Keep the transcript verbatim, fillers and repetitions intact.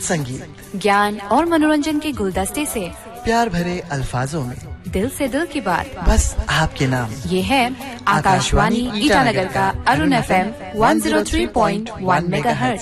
संगीत, ज्ञान और मनोरंजन के गुलदस्ते से प्यार भरे अल्फाजों में दिल से दिल की बात, बस आपके नाम। ये है आकाशवाणी ईटानगर का Arun F M one zero three point one megahertz.